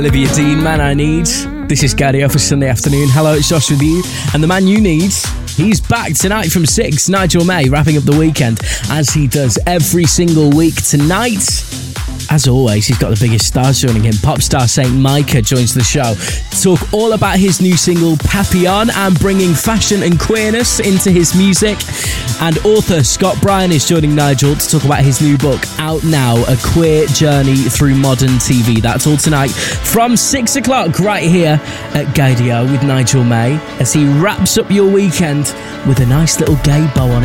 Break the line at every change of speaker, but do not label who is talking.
Olivia Dean, Man I Need. This is Gary for Sunday afternoon. Hello, it's Josh with you. And the man you need, he's back tonight from 6. Nigel May, wrapping up the weekend, as he does every single week. Tonight, as always, he's got the biggest stars joining him. Pop star Saint Micah joins the show to talk all about his new single, Papillon, and bringing fashion and queerness into his music. And author Scott Bryan is joining Nigel to talk about his new book, out now, A Queer Journey Through Modern TV. That's all tonight from 6 o'clock right here at Gaydio with Nigel May, as he wraps up your weekend with a nice little gay bow on